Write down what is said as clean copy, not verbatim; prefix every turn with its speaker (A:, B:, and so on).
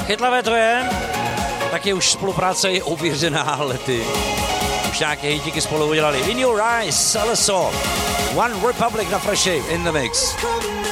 A: Chytlavé to je, taky už spolupráce je ověřená lety. Už nějaké hejtíky spolu udělali. In Your Eyes, LSO, One Republic na Freshi, in the mix.